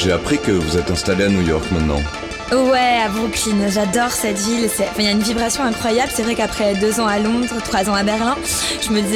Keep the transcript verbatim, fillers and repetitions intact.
j'ai appris que vous êtes installé à New York maintenant. Ouais, à Brooklyn, j'adore cette ville. C'est... Enfin, il y a une vibration incroyable. C'est vrai qu'après deux ans à Londres, trois ans à Berlin, je me disais